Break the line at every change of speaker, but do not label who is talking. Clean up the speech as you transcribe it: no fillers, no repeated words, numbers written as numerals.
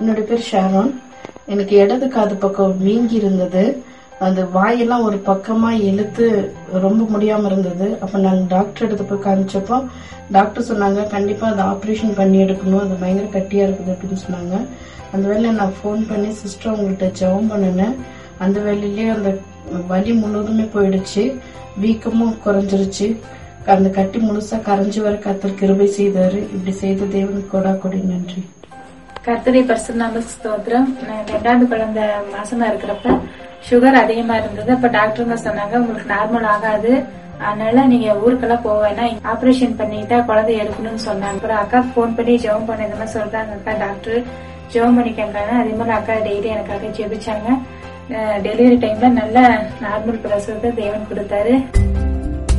என்னுடைய பேர் ஷாரோன். எனக்கு இடது காது பக்கம் வீங்கி இருந்தது. அந்த வாயெல்லாம் ஒரு பக்கமா இழுத்து ரொம்ப முடியாம இருந்தது. அப்ப நாங்க டாக்டர் எடுத்து போய் காமிச்சப்போ டாக்டர் சொன்னாங்க, கண்டிப்பா அதை ஆப்ரேஷன் பண்ணி எடுக்கணும், அது பயங்கர கட்டியா இருக்குது அப்படின்னு சொன்னாங்க. அந்த வேலையில நான் போன் பண்ணி சிஸ்டர் உங்கள்கிட்ட ஜெபம் பண்ணினேன். அந்த வேலையிலேயே அந்த வலி முழுவதுமே போயிடுச்சு, வீக்கமும் குறைஞ்சிருச்சு, அந்த கட்டி முழுசா கரைஞ்சு வர கர்த்தர் கிருபை செய்தாரு. இப்படி செய்த தேவனுக்கு கொடா கொடி நன்றி.
கர்த்தரை பரிசுத்த ஸ்தோத்திரம். ரெண்டாவது குழந்தை மாசமா இருக்கிறப்ப சுகர் அதிகமா இருந்தது. அப்ப டாக்டருங்க சொன்னாங்க, உங்களுக்கு நார்மல் ஆகாது, அதனால நீங்க ஊருக்கெல்லாம் போவேன்னா ஆபரேஷன் பண்ணிட்டா குழந்தை எடுக்கணும்னு சொன்னாங்க. அப்புறம் அக்கா போன் பண்ணி ஜெபம் பண்ண இந்த மாதிரி சொல்றாங்க, அக்கா டாக்டர் ஜெபம் பண்ணிக்காங்க. அதே மாதிரி அக்கா டெய்லி எனக்காக ஜெபிச்சாங்க. டெலிவரி டைம்ல நல்ல நார்மல் பிரசவத்தை தேவன் கொடுத்தாரு.